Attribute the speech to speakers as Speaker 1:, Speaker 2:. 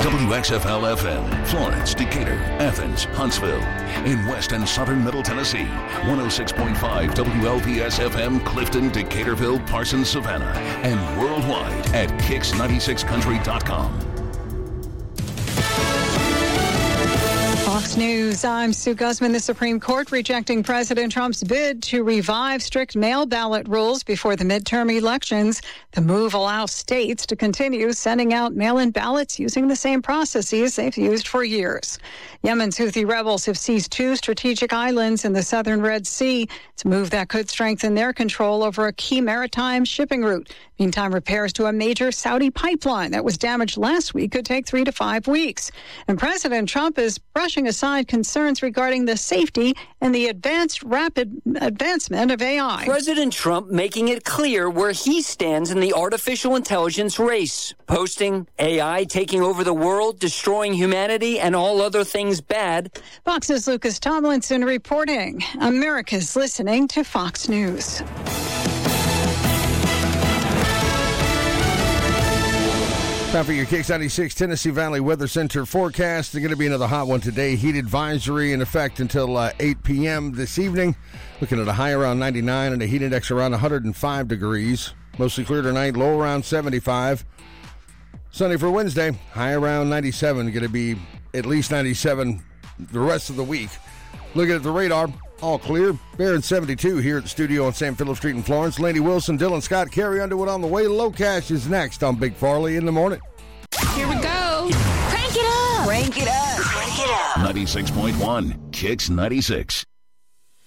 Speaker 1: WXFL-FM, Florence, Decatur, Athens, Huntsville. In West and Southern Middle Tennessee, 106.5 WLPS-FM, Clifton, Decaturville, Parsons, Savannah. And worldwide at Kicks96country.com.
Speaker 2: Fox News, I'm Sue Guzman. The Supreme Court rejecting President Trump's bid to revive strict mail ballot rules before the midterm elections. The move allows states to continue sending out mail-in ballots using the same processes they've used for years. Yemen's Houthi rebels have seized 2 strategic islands in the southern Red Sea. It's a move that could strengthen their control over a key maritime shipping route. Meantime, repairs to a major Saudi pipeline that was damaged last week could take 3 to 5 weeks. And President Trump is brushing aside concerns regarding the safety and the rapid advancement of AI.
Speaker 3: President Trump making it clear where he stands in the artificial intelligence race, posting AI taking over the world, destroying humanity, and all other things bad.
Speaker 2: Fox's Lucas Tomlinson reporting. America's listening to Fox News.
Speaker 4: Time for your Kicks 96 Tennessee Valley Weather Center forecast. There's going to be another hot one today. Heat advisory in effect until 8 p.m. this evening. Looking at a high around 99 and a heat index around 105 degrees. Mostly clear tonight, low around 75. Sunday for Wednesday, high around 97. Going to be at least 97 the rest of the week. Looking at the radar, all clear. Barron 72 here at the studio on St. Philip Street in Florence. Laney Wilson, Dylan Scott, Carrie Underwood on the way. Low Cash is next on Big Farley in the morning.
Speaker 5: Here we go.
Speaker 6: Crank it up.
Speaker 5: Crank it up.
Speaker 6: Crank it up.
Speaker 1: 96.1 Kicks 96.